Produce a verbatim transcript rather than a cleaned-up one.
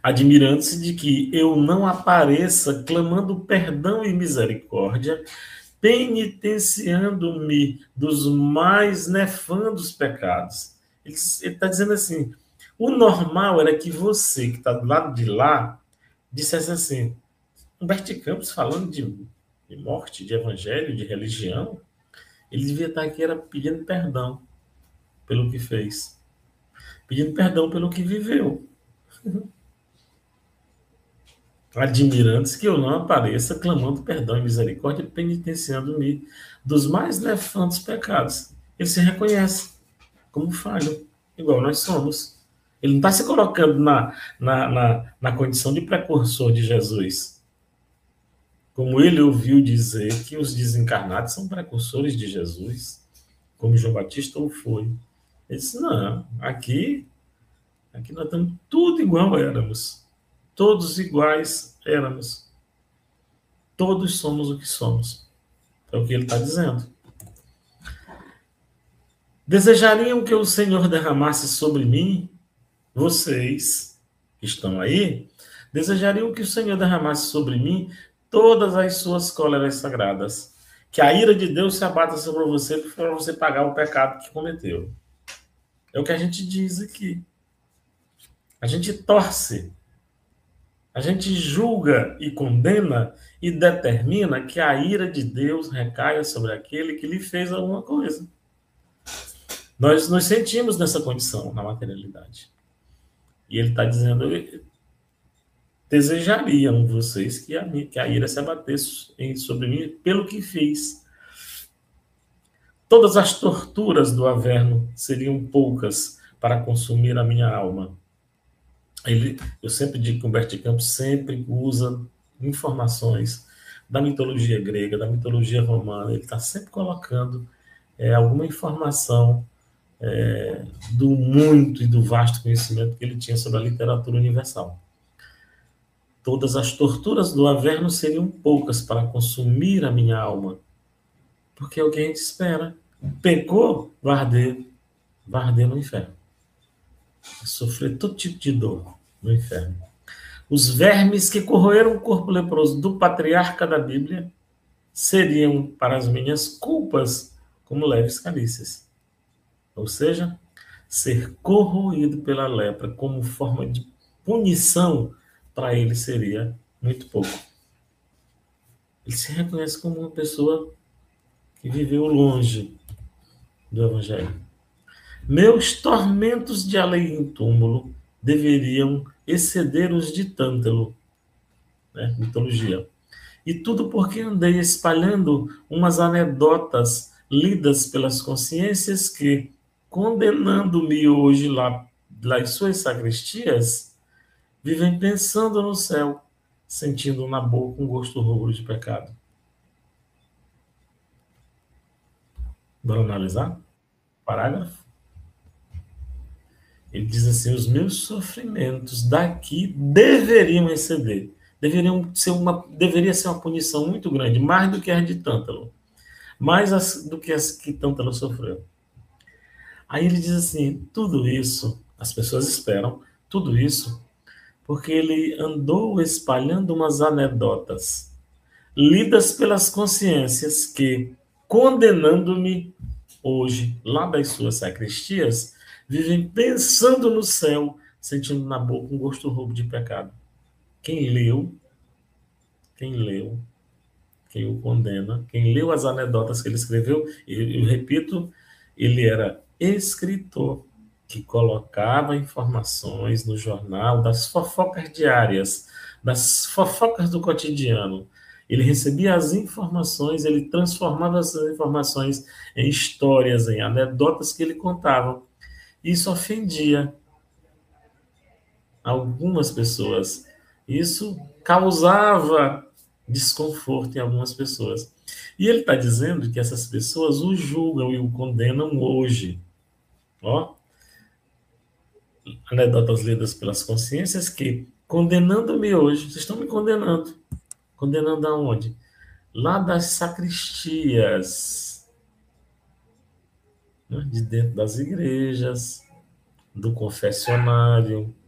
admirando-se de que eu não apareça clamando perdão e misericórdia, penitenciando-me dos mais nefandos pecados. Ele está dizendo assim, o normal era que você, que está do lado de lá, dissesse assim, Humberto Campos falando de, de morte, de evangelho, de religião, ele devia estar aqui era pedindo perdão pelo que fez, pedindo perdão pelo que viveu, admirando-se que eu não apareça clamando perdão e misericórdia, penitenciando-me dos mais nefandos pecados. Ele se reconhece como falho, igual nós somos. Ele não está se colocando na, na, na, na condição de precursor de Jesus. Como ele ouviu dizer que os desencarnados são precursores de Jesus, como João Batista o foi. Ele disse, não, aqui, aqui nós estamos tudo igual éramos. Todos iguais éramos. Todos somos o que somos. É o que ele está dizendo. Desejariam que o Senhor derramasse sobre mim, vocês que estão aí, desejariam que o Senhor derramasse sobre mim todas as suas cóleras sagradas. Que a ira de Deus se abata sobre você para você pagar o pecado que cometeu. É o que a gente diz aqui. A gente torce. A gente julga e condena e determina que a ira de Deus recaia sobre aquele que lhe fez alguma coisa. Nós nos sentimos nessa condição, na materialidade. E ele está dizendo, desejariam vocês que a, que a ira se abatesse sobre mim pelo que fiz. Todas as torturas do Averno seriam poucas para consumir a minha alma. Ele, eu sempre digo que o Humberto Campos sempre usa informações da mitologia grega, da mitologia romana. Ele está sempre colocando é, alguma informação é, do muito e do vasto conhecimento que ele tinha sobre a literatura universal. Todas as torturas do Averno seriam poucas para consumir a minha alma. Porque é o que a gente espera. Pecou, vai arder, vai arder no inferno. Vai sofrer todo tipo de dor no inferno. Os vermes que corroeram o corpo leproso do patriarca da Bíblia seriam para as minhas culpas como leves carícias. Ou seja, ser corroído pela lepra como forma de punição para ele seria muito pouco. Ele se reconhece como uma pessoa que viveu longe do Evangelho. Meus tormentos de além em túmulo deveriam exceder os de Tântalo, né? Mitologia. E tudo porque andei espalhando umas anedotas lidas pelas consciências que, condenando-me hoje lá nas suas sacristias, vivem pensando no céu, sentindo na boca um gosto rubro de pecado. Bora analisar? Parágrafo. Ele diz assim, os meus sofrimentos daqui deveriam exceder. Deveriam ser uma, deveria ser uma punição muito grande, mais do que as de Tântalo. Mais as, do que as que Tântalo sofreu. Aí ele diz assim, tudo isso, as pessoas esperam, tudo isso, porque ele andou espalhando umas anedotas, lidas pelas consciências que, condenando-me hoje, lá das suas sacristias, vivem pensando no céu, sentindo na boca um gosto roubo de pecado. Quem leu, quem leu, quem o condena, quem leu as anedotas que ele escreveu, eu, eu repito, ele era escritor que colocava informações no jornal das fofocas diárias, das fofocas do cotidiano. Ele recebia as informações, ele transformava essas informações em histórias, em anedotas que ele contava. Isso ofendia algumas pessoas. Isso causava desconforto em algumas pessoas. E ele está dizendo que essas pessoas o julgam e o condenam hoje. Ó, anedotas lidas pelas consciências que, condenando-me hoje, vocês estão me condenando. Condenando aonde? Lá das sacristias, né? De dentro das igrejas, do confessionário,